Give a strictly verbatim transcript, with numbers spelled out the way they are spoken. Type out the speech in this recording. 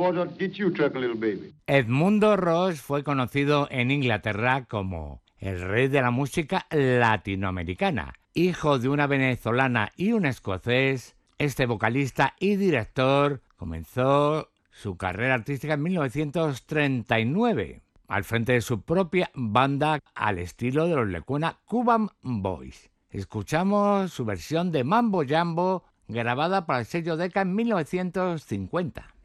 boy ought to get you a truck, little baby. Edmundo Ross fue conocido en Inglaterra como el rey de la música latinoamericana. Hijo de una venezolana y un escocés, este vocalista y director comenzó su carrera artística en mil novecientos treinta y nueve, al frente de su propia banda al estilo de los Lecuona Cuban Boys. Escuchamos su versión de Mambo Jambo, grabada para el sello Decca en mil novecientos cincuenta.